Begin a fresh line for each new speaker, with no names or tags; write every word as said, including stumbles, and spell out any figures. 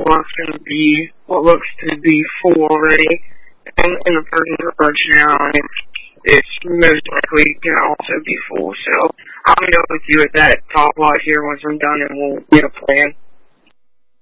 lot's going to be, what looks to be full already. And in the parking garage now, and it's, it's most likely going to also be full. So I'll go with you at that top lot here once I'm done, and we'll get a plan.